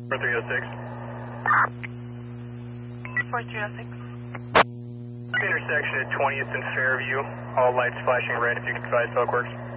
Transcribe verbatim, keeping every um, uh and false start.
four three oh six. four three oh six. Intersection at twentieth and Fairview. All lights flashing red if you can advise how it works.